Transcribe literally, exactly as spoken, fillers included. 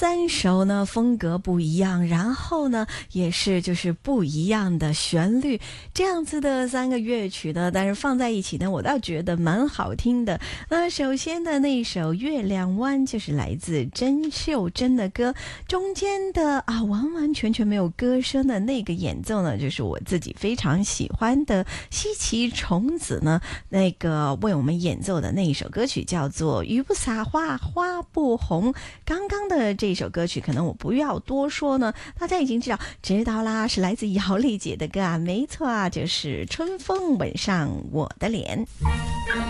三首呢风格不一样，然后呢也是就是不一样的旋律，这样子的三个乐曲呢，但是放在一起呢，我倒觉得蛮好听的。那首先的那一首《月亮湾》就是来自甄秀珍的歌，中间的啊完完全全没有歌声的那个演奏呢，就是我自己非常喜欢的西岐虫子呢，那个为我们演奏的那一首歌曲叫做《雨不撒花花不红》。刚刚的这首歌曲可能我不要多说呢，大家已经知道知道啦，是来自姚丽姐的歌啊，没错啊，就是春风吻上我的脸。